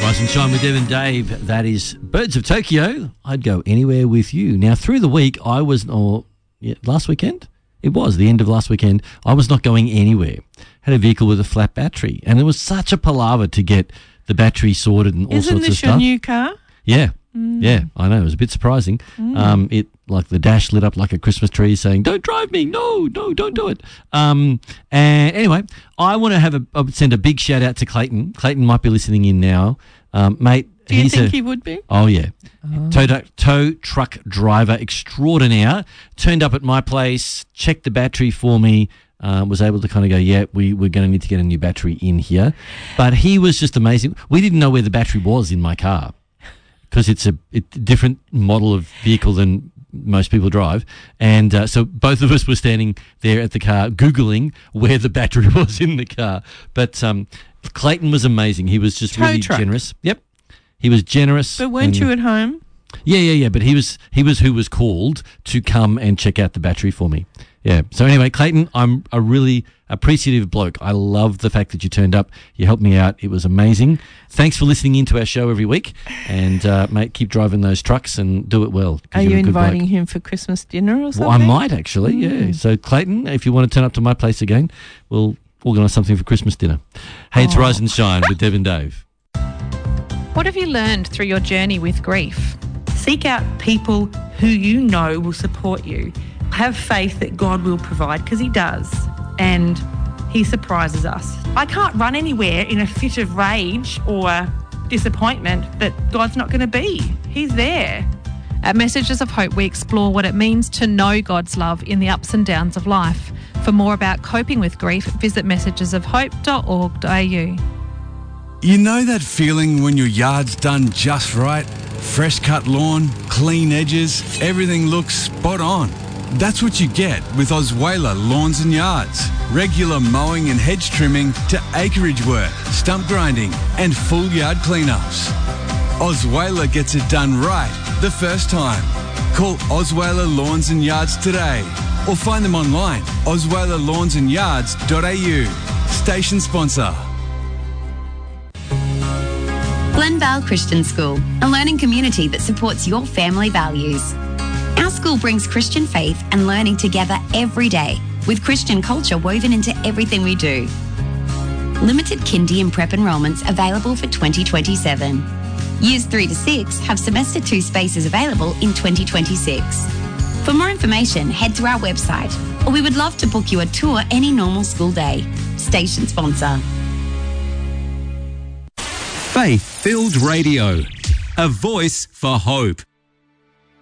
Rise and Shine with Evan Dave. That is Birds of Tokyo. I'd go anywhere with you. Now, through the week, last weekend? It was the end of last weekend. I was not going anywhere. Had a vehicle with a flat battery, and it was such a palaver to get the battery sorted and all sorts of stuff. Isn't this your new car? Yeah. Yeah, I know. It was a bit surprising. The dash lit up like a Christmas tree saying, "Don't drive me. No, don't do it." And anyway, I want to send a big shout out to Clayton. Clayton might be listening in now. Mate. Do you think he would be? Oh, yeah. Tow truck driver extraordinaire. Turned up at my place, checked the battery for me, was able to kind of go, yeah, we're going to need to get a new battery in here. But he was just amazing. We didn't know where the battery was in my car because it's a different model of vehicle than most people drive. And so both of us were standing there at the car Googling where the battery was in the car. But Clayton was amazing. He was just really generous. Yep. He was generous. But weren't you at home? Yeah. But he was who was called to come and check out the battery for me. Yeah. So anyway, Clayton, I'm a really appreciative bloke. I love the fact that you turned up. You helped me out. It was amazing. Thanks for listening into our show every week. And, mate, keep driving those trucks and do it well. Are you inviting him for Christmas dinner or something? Well, I might actually, yeah. So, Clayton, if you want to turn up to my place again, we'll organise something for Christmas dinner. Hey, it's Rise and Shine with Deb and Dave. What have you learned through your journey with grief? Seek out people who you know will support you. Have faith that God will provide, because he does, and he surprises us. I can't run anywhere in a fit of rage or disappointment that God's not going to be. He's there. At Messages of Hope, we explore what it means to know God's love in the ups and downs of life. For more about coping with grief, visit messagesofhope.org.au. You know that feeling when your yard's done just right? Fresh cut lawn, clean edges, everything looks spot on. That's what you get with Osweiler Lawns and Yards. Regular mowing and hedge trimming to acreage work, stump grinding and full yard cleanups. Osweiler gets it done right the first time. Call Osweiler Lawns and Yards today or find them online, osweilerlawnsandYards.au. Station sponsor. Glenvale Christian School, a learning community that supports your family values. Our school brings Christian faith and learning together every day, with Christian culture woven into everything we do. Limited kindy and prep enrolments available for 2027. Years 3 to 6 have semester 2 spaces available in 2026. For more information, head to our website, or we would love to book you a tour any normal school day. Station sponsor. Faith-filled radio. A voice for hope.